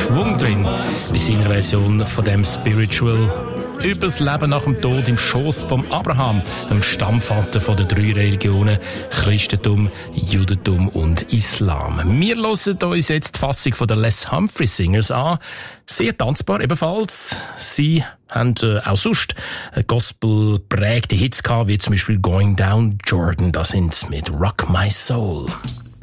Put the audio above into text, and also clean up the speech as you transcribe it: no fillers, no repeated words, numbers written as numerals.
Schwung drin bei seiner Version von dem Spiritual über das Leben nach dem Tod im Schoss von Abraham, dem Stammvater von den 3 Religionen, Christentum, Judentum und Islam. Wir hören uns jetzt die Fassung von den Les Humphrey Singers an. Sehr tanzbar ebenfalls. Sie haben auch sonst Gospel-prägte Hits gehabt, wie zum Beispiel Going Down Jordan. Das sind mit Rock My Soul.